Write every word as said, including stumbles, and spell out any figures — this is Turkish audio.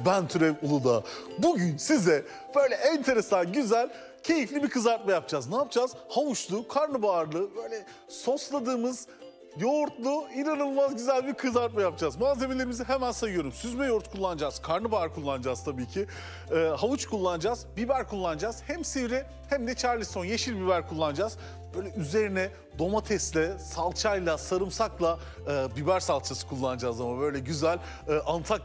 Ben Türev Uludağ. Bugün size böyle enteresan, güzel, keyifli bir kızartma yapacağız. Ne yapacağız? Havuçlu, karnabaharlı, böyle sosladığımız, yoğurtlu, inanılmaz güzel bir kızartma yapacağız. Malzemelerimizi hemen sayıyorum. Süzme yoğurt kullanacağız, karnabahar kullanacağız tabii ki. Ee, havuç kullanacağız, biber kullanacağız. Hem sivri hem de Charleston yeşil biber kullanacağız. Böyle üzerine domatesle, salçayla, sarımsakla e, biber salçası kullanacağız ama böyle güzel e, Antakya